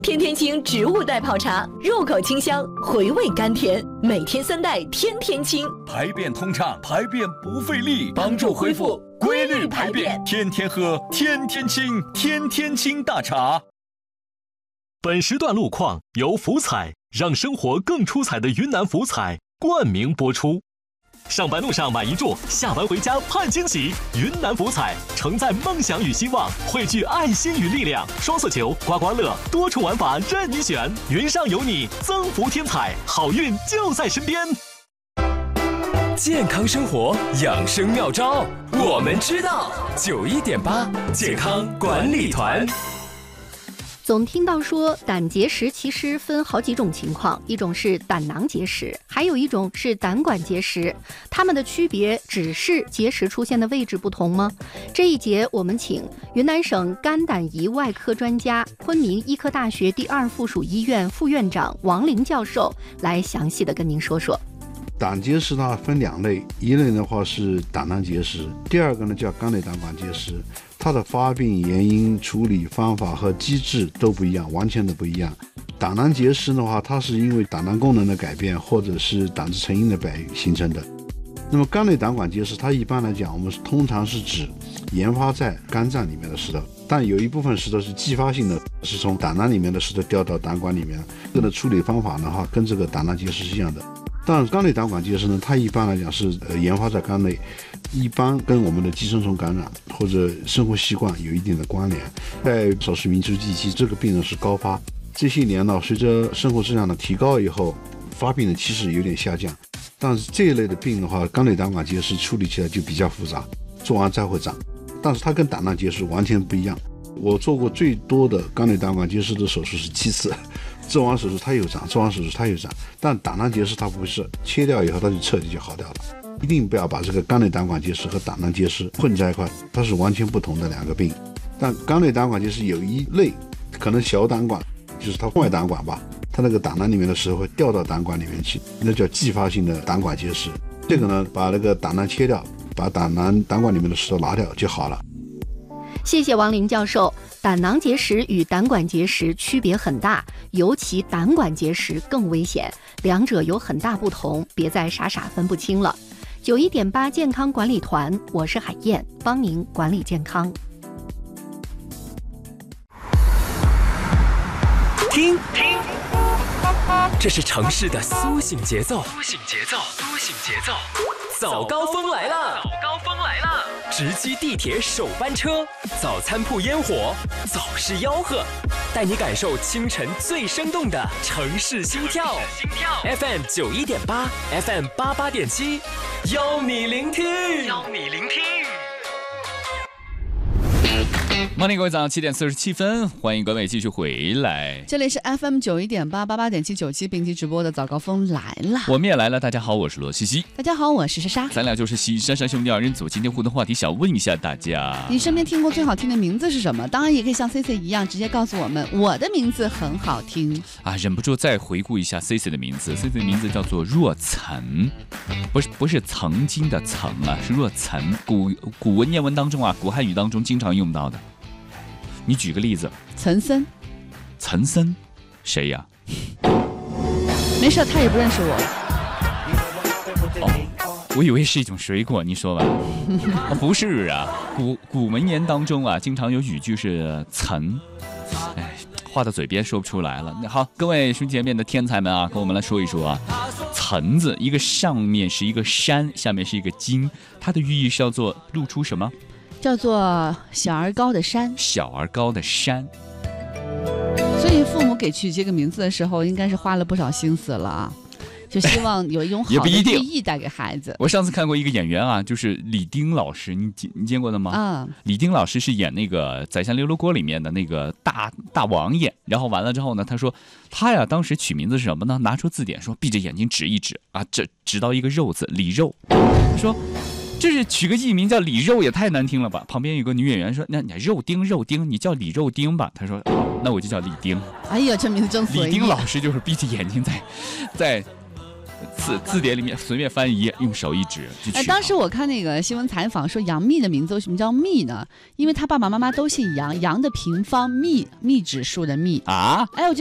天天清植物袋泡茶，入口清香，回味甘甜，每天3袋，天天清， 排便通畅，排便不费力，帮助恢复规律排便，天天喝，天天清，天天清大茶。 本时段路况由福彩让生活更出彩的云南福彩冠名播出。上班路上买一注，下班回家盼惊喜。云南福彩承载梦想与希望，汇聚爱心与力量。双色球、刮刮乐多重玩法任你选，云上有你，增福添彩，好运就在身边。 健康生活养生妙招，我们知道。91.8健康管理团。 总听到说胆结石其实分好几种情况，一种是胆囊结石，还有一种是胆管结石，它们的区别只是结石出现的位置不同吗？这一节我们请云南省肝胆胰外科专家、昆明医科大学第2附属医院副院长王林教授来详细的跟您说说。 胆结石呢分2类，一类的话是胆囊结石，第二个呢叫肝内胆管结石，它的发病原因、处理方法和机制都不一样，完全的不一样。胆囊结石的话，它是因为胆囊功能的改变或者是胆汁成因的形成的。那么肝内胆管结石，它一般来讲，我们通常是指研发在肝脏里面的石头，但有一部分石头是继发性的，是从胆囊里面的石头掉到胆管里面。这个的处理方法呢，跟这个胆囊结石是一样的。但肝内胆管结石呢，它一般来讲是研发在肝内，一般跟我们的寄生虫感染或者生活习惯有一定的关联。在少数民族地区，这个病人是高发。这些年呢，随着生活质量的提高以后，发病的趋势有点下降。但是这一类的病的话，肝内胆管结石处理起来就比较复杂，做完再会长。但是它跟胆囊结石完全不一样。我做过最多的肝内胆管结石的手术是7次。做完手术它又长，做完手术它又长，但胆囊结石它不是，切掉以后它就彻底就好掉了。一定不要把这个肝内胆管结石和胆囊结石混在一块，它是完全不同的2个病。但肝内胆管结石有一类可能小胆管，就是它外胆管吧，它那个胆囊里面的石会掉到胆管里面去，那叫继发性的胆管结石。这个呢，把那个胆囊切掉，把胆管里面的石头拿掉就好了。 谢谢王林教授。胆囊结石与胆管结石区别很大，尤其胆管结石更危险，两者有很大不同，别再傻傻分不清了。91.8健康管理团，我是海燕，帮您管理健康。 听，这是城市的苏醒节奏。早高峰来了！直击地铁首班车，早餐铺烟火，早市吆喝，带你感受清晨最生动的城市心跳。FM 91.8 FM 88.7，邀你聆听。 Morning， 各位早上7点47分，欢迎各位继续回来。 这里是 FM 91.8 88.7 97并机直播的早高峰来了， 我们也来了。大家好，我是罗西西。 大家好，我是莎莎。 咱俩就是西莎莎兄弟2人组。今天互动话题想问一下大家， 你身边听过最好听的名字是什么？当然也可以像 CC 一样直接告诉我们，我的名字很好听啊！忍不住再回顾一下 CC 的名字。CC 的名字叫做若岑，不是曾经的曾啊，是若岑。古文言文当中啊，古汉语当中经常用到的。你举个例子。 岑参，谁呀？ 没事，他也不认识我。 我以为是一种水果，你说吧。不是啊，古文言当中啊，经常有语句是岑，话到嘴边说不出来了。好，各位兄弟姐妹的天才们啊，跟我们来说一说啊。岑字，一个上面是一个山，下面是一个金，它的寓意是叫做露出什么？ 叫做小而高的山。所以父母给取这个名字的时候，应该是花了不少心思了啊，就希望有一种好的寓意带给孩子。 我上次看过一个演员啊，就是李丁老师，你见过的吗？ 啊， 李丁老师是演那个《宰相刘罗锅》里面的那个大王爷，然后完了之后呢，他说他呀当时取名字是什么呢？拿出字典说，闭着眼睛指一指啊，指到一个肉字，李肉，说。这是取个艺名叫李肉也太难听了吧？旁边有个女演员说：“那你肉丁，你叫李肉丁吧。”他说：“好，那我就叫李丁。” 哎呀，这名字真随意。 李丁老师就是闭着眼睛在字典里面随便翻一页，用手一指就取。 当时我看那个新闻采访说，杨幂的名字为什么叫幂呢？因为她爸爸妈妈都姓杨，杨的平方幂指数的幂啊。哎，我觉得